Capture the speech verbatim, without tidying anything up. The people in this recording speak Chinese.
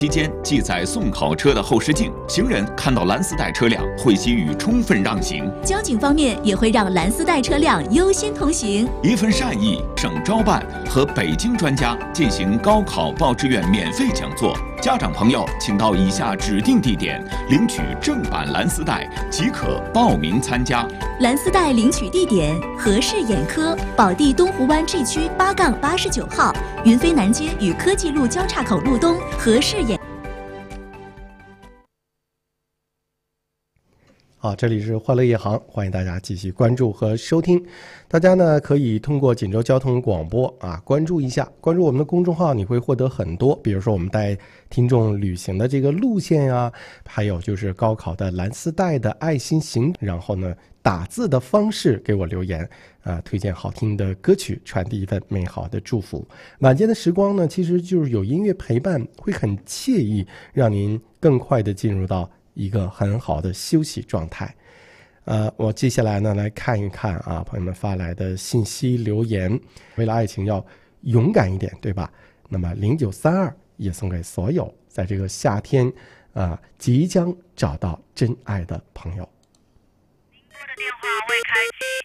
期间系在送考车的后视镜，行人看到蓝丝带车辆会给予充分让行。 交警方面也会让蓝丝带车辆优先通行。 一份善意，省招办和北京专家进行高考报志愿免费讲座。家长朋友，请到以下指定地点领取正版蓝丝带，即可报名参加。 蓝丝带领取地点：和氏眼科宝地东湖湾 G 区八杠八十九号，云飞南街与科技路交叉口路东和氏眼。 好，这里是欢乐夜航，欢迎大家继续关注和收听。大家呢可以通过锦州交通广播啊关注一下，关注我们的公众号，你会获得很多，比如说我们带听众旅行的这个路线啊，还有就是高考的蓝丝带的爱心行，然后呢打字的方式给我留言啊，推荐好听的歌曲，传递一份美好的祝福。晚间的时光呢，其实就是有音乐陪伴，会很惬意，让您更快的进入到一个很好的休息状态。呃，我接下来呢来看一看啊，朋友们发来的信息留言。为了爱情要勇敢一点，对吧？那么零九三二也送给所有在这个夏天啊、呃、即将找到真爱的朋友。 您拨的电话未开机。